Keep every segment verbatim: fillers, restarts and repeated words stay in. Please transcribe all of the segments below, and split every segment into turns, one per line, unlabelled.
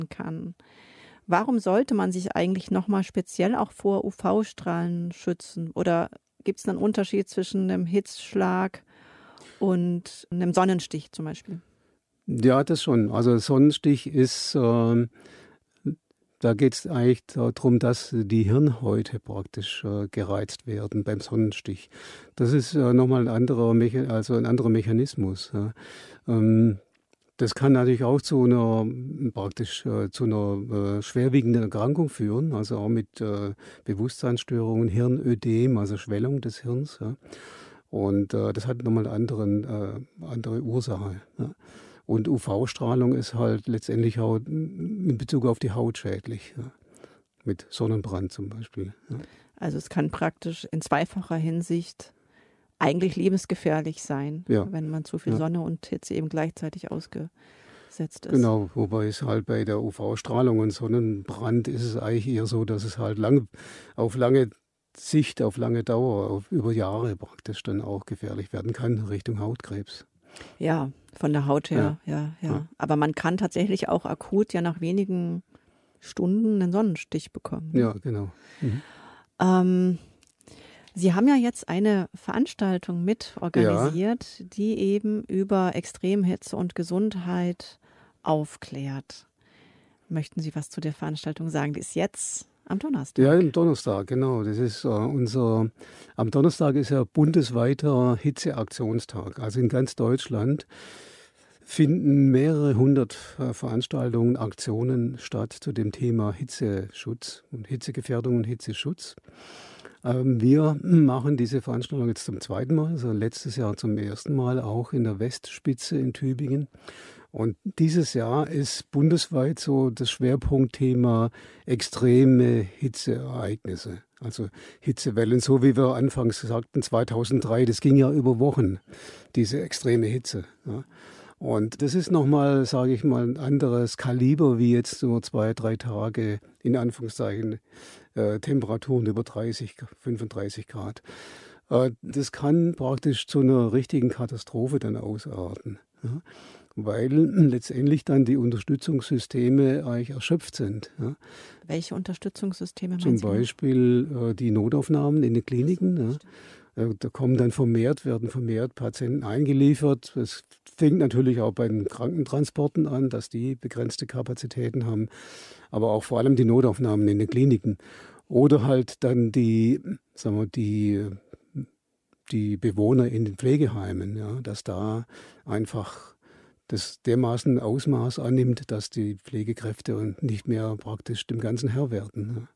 kann. Warum sollte man sich eigentlich nochmal speziell auch vor U V-Strahlen schützen? Oder gibt es einen Unterschied zwischen einem Hitzschlag und einem Sonnenstich zum Beispiel?
Ja, das schon. Also Sonnenstich ist, äh, da geht es eigentlich darum, dass die Hirnhäute praktisch äh, gereizt werden beim Sonnenstich. Das ist äh, nochmal ein anderer, Mecha- also ein anderer Mechanismus. Ja. Ähm, Das kann natürlich auch zu einer praktisch äh, zu einer äh, schwerwiegenden Erkrankung führen, also auch mit äh, Bewusstseinsstörungen, Hirnödem, also Schwellung des Hirns. Ja. Und äh, das hat nochmal eine anderen, äh, andere Ursache. Ja. Und U V-Strahlung ist halt letztendlich auch in Bezug auf die Haut schädlich, ja. Mit Sonnenbrand zum Beispiel. Ja.
Also es kann praktisch in zweifacher Hinsicht eigentlich lebensgefährlich sein,
Ja,
wenn man zu viel
ja.
Sonne und Hitze eben gleichzeitig ausgesetzt ist.
Genau, wobei es halt bei der U V-Strahlung und Sonnenbrand ist es eigentlich eher so, dass es halt lang, auf lange Sicht, auf lange Dauer, auf über Jahre praktisch dann auch gefährlich werden kann, Richtung Hautkrebs.
Ja, von der Haut her, ja, ja.
Ja.
Aber man kann tatsächlich auch akut ja nach wenigen Stunden einen Sonnenstich bekommen.
Ja, genau. Mhm.
Ähm, Sie haben ja jetzt eine Veranstaltung mit organisiert, die eben über Extremhitze und Gesundheit aufklärt. Möchten Sie was zu der Veranstaltung sagen? Die ist jetzt am Donnerstag.
Ja, am Donnerstag, genau. Das ist äh, unser, am Donnerstag ist ja bundesweiter Hitzeaktionstag. Also in ganz Deutschland finden mehrere hundert äh, Veranstaltungen, Aktionen statt zu dem Thema Hitzeschutz und Hitzegefährdung und Hitzeschutz. Ähm, wir machen diese Veranstaltung jetzt zum zweiten Mal, also letztes Jahr zum ersten Mal auch in der Westspitze in Tübingen. Und dieses Jahr ist bundesweit so das Schwerpunktthema extreme Hitzeereignisse, also Hitzewellen, so wie wir anfangs sagten, zweitausenddrei, das ging ja über Wochen, diese extreme Hitze. Ja. Und das ist nochmal, sage ich mal, ein anderes Kaliber, wie jetzt nur zwei, drei Tage, in Anführungszeichen, äh, Temperaturen über dreißig, fünfunddreißig Grad. Äh, das kann praktisch zu einer richtigen Katastrophe dann ausarten. Ja. Weil letztendlich dann die Unterstützungssysteme eigentlich erschöpft sind. Ja.
Welche Unterstützungssysteme meinen
Zum
Sie?
Beispiel äh, die Notaufnahmen in den Kliniken. Ja. Äh, da kommen dann vermehrt, werden vermehrt Patienten eingeliefert. Es fängt natürlich auch bei den Krankentransporten an, dass die begrenzte Kapazitäten haben, aber auch vor allem die Notaufnahmen in den Kliniken. Oder halt dann die, sagen wir, die, die Bewohner in den Pflegeheimen, ja, dass da einfach das dermaßen Ausmaß annimmt, dass die Pflegekräfte nicht mehr praktisch dem Ganzen Herr werden. Ja.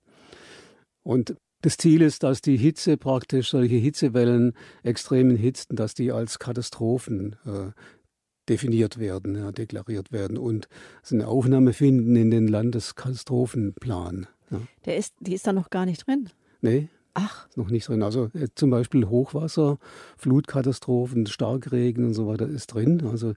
Und das Ziel ist, dass die Hitze praktisch, solche Hitzewellen, extremen Hitzen, dass die als Katastrophen äh, definiert werden, ja, deklariert werden und eine Aufnahme finden in den Landeskatastrophenplan. Ja.
Der ist, die ist da noch gar nicht drin?
Nee.
Ach.
Ist noch nicht drin. Also äh, zum Beispiel Hochwasser, Flutkatastrophen, Starkregen und so weiter ist drin. Also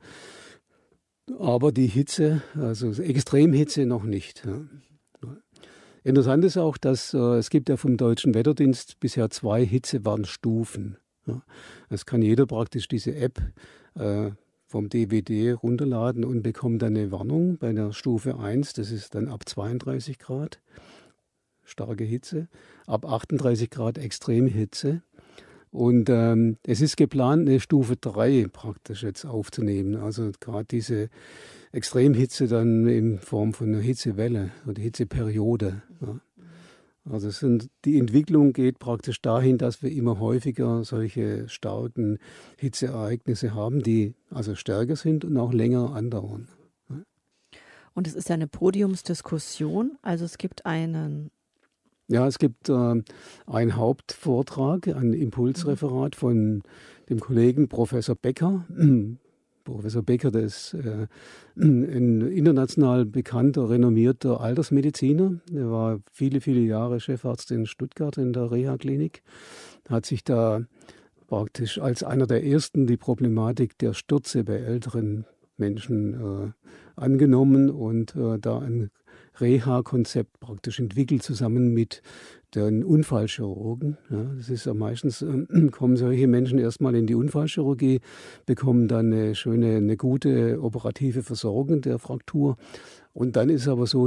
aber die Hitze, also Extremhitze noch nicht. Ja. Interessant ist auch, dass äh, es gibt ja vom Deutschen Wetterdienst bisher zwei Hitzewarnstufen. Ja. Es kann jeder praktisch diese App äh, vom D W D runterladen und bekommt dann eine Warnung bei der Stufe eins. Das ist dann ab zweiunddreißig Grad, starke Hitze, ab achtunddreißig Grad Extremhitze. Und ähm, es ist geplant, eine Stufe drei praktisch jetzt aufzunehmen. Also gerade diese Extremhitze dann in Form von einer Hitzewelle oder Hitzeperiode. Ja. Also es sind, die Entwicklung geht praktisch dahin, dass wir immer häufiger solche starken Hitzeereignisse haben, die also stärker sind und auch länger andauern. Ja.
Und es ist ja eine Podiumsdiskussion. Also es gibt einen
Ja, es gibt äh, einen Hauptvortrag, ein Impulsreferat von dem Kollegen Professor Becker. Professor Becker, der ist äh, ein international bekannter, renommierter Altersmediziner. Er war viele, viele Jahre Chefarzt in Stuttgart in der Reha-Klinik. Hat sich da praktisch als einer der ersten die Problematik der Stürze bei älteren Menschen äh, angenommen und äh, da ein Reha-Konzept praktisch entwickelt, zusammen mit den Unfallchirurgen. Ja, das ist ja meistens, äh, kommen solche Menschen erstmal in die Unfallchirurgie, bekommen dann eine schöne, eine gute operative Versorgung der Fraktur. Und dann ist aber so,